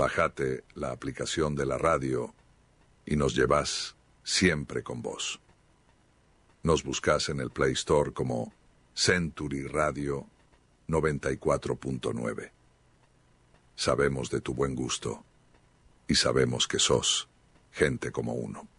Bájate la aplicación de la radio y nos llevas siempre con vos. Nos buscas en el Play Store como Century Radio 94.9. Sabemos de tu buen gusto y sabemos que sos gente como uno.